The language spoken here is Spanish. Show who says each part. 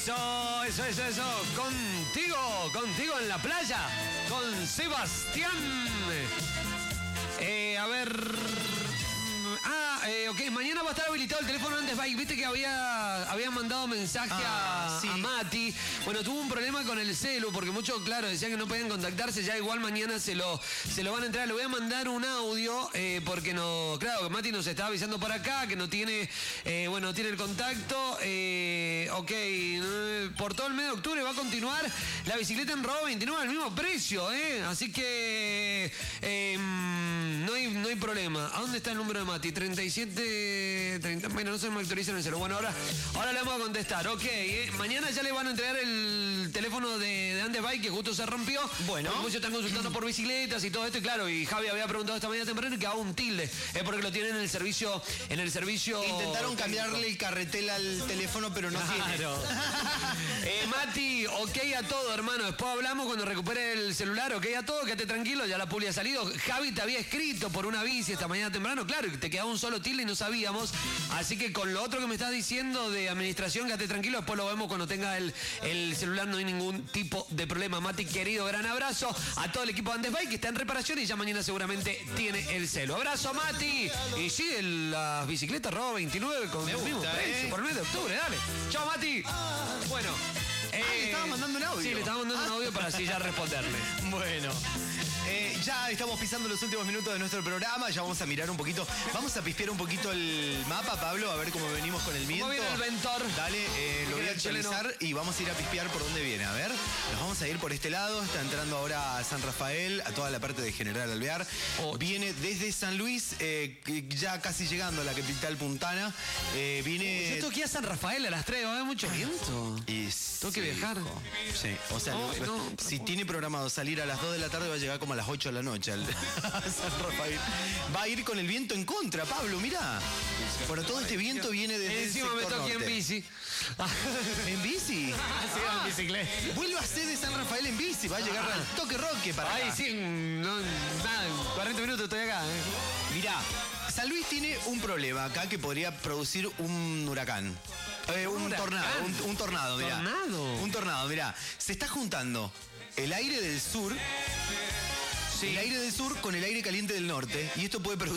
Speaker 1: Eso. Contigo en la playa, con Sebastián. A ver. Ok, mañana va a estar habilitado el teléfono Andes Bike. Viste que habían mandado mensaje a Mati. Bueno, tuvo un problema con el celu, porque muchos, claro, decían que no podían contactarse. Ya igual mañana se lo van a entregar. Le voy a mandar un audio, porque no, claro, Mati nos estaba avisando por acá que no tiene, no tiene el contacto. Por todo el mes de octubre va a continuar la bicicleta en Robo 29 al mismo precio, así que no hay problema. ¿A dónde está el número de Mati? 3730. Bueno, no se me actualiza en el celu. Bueno, ahora le vamos a contestar. Ok, mañana ya le van a entregar el teléfono de Andes Bike, que justo se rompió.
Speaker 2: Bueno.
Speaker 1: Porque muchos están consultando por bicicletas y todo esto, y claro, y Javi había preguntado esta mañana temprano que haga un tilde. Es porque lo tienen en el servicio.
Speaker 2: Intentaron cambiarle el carretel al teléfono, pero no
Speaker 1: claro. Mati, ok a todo, hermano. Después hablamos cuando recupere el celular. Ok a todo, quédate tranquilo, ya la puli ha salido. Javi te había escrito por una bici esta mañana temprano, claro, y te quedaba un solo tilde y no sabíamos. Así que con lo otro que me estás diciendo de administración, quédate tranquilo, después lo vemos cuando tenga el celular, no hay ningún tipo de problema. Mati, querido, gran abrazo a todo el equipo de Andes Bike, que está en reparación y ya mañana seguramente tiene el celu. Abrazo, Mati. Y sigue las bicicletas Robo 29 con el mismo precio por el mes de octubre, dale. Chao, Mati. Bueno.
Speaker 2: Le estaba mandando un audio.
Speaker 1: Sí, le estaba mandando un audio para así ya responderle.
Speaker 2: Bueno. Ya estamos pisando los últimos minutos de nuestro programa. Ya vamos a mirar un poquito. Vamos a pispear un poquito el mapa, Pablo, a ver cómo venimos con el viento.
Speaker 1: ¿Cómo viene el ventor?
Speaker 2: Dale, lo voy a actualizar y vamos a ir a pispear por dónde viene. A ver, nos vamos a ir por este lado. Está entrando ahora a San Rafael, a toda la parte de General Alvear. Viene desde San Luis, ya casi llegando a la capital puntana.
Speaker 1: Yo toqué a San Rafael a las 3, va a haber mucho viento. Tengo que viajar.
Speaker 2: Sí, o sea, si tiene programado salir a las 2 de la tarde, va a llegar como a las 8 de la noche a San Rafael. Va a ir con el viento en contra, Pablo, mirá. Bueno, todo este viento viene desde
Speaker 1: encima
Speaker 2: el
Speaker 1: me
Speaker 2: sector
Speaker 1: toqué
Speaker 2: norte.
Speaker 1: en bici.
Speaker 2: ¿En bici?
Speaker 1: Sí, en bicicleta.
Speaker 2: Vuelve a ser de San Rafael en bici, va a llegar al Toque Roque para acá.
Speaker 1: Sí, nada, 40 minutos estoy acá.
Speaker 2: Mirá, San Luis tiene un problema acá que podría producir un huracán. Un tornado, mirá. Un tornado, mirá. Se está juntando el aire del sur. El aire del sur con el aire caliente del norte, y esto puede producir